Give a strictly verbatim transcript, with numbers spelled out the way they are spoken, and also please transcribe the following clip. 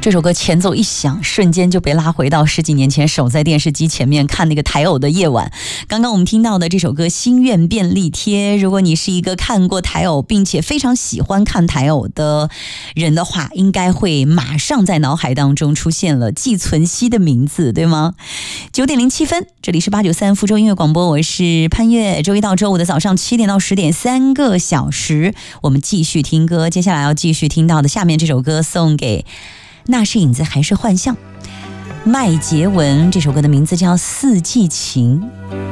这首歌前奏一响，瞬间就被拉回到十几年前守在电视机前面看那个台偶的夜晚。刚刚我们听到的这首歌《心愿便利贴》，如果你是一个看过台偶并且非常喜欢看台偶的人的话，应该会马上在脑海当中出现了季存希的名字，对吗？九点零七分，这里是八九三福州音乐广播，我是潘越。周一到周五的早上七点到十点，三个小时，我们继续听歌。接下来要继续听到的下面这首歌，送给那是影子还是幻象，麦洁文，这首歌的名字叫《四季情》。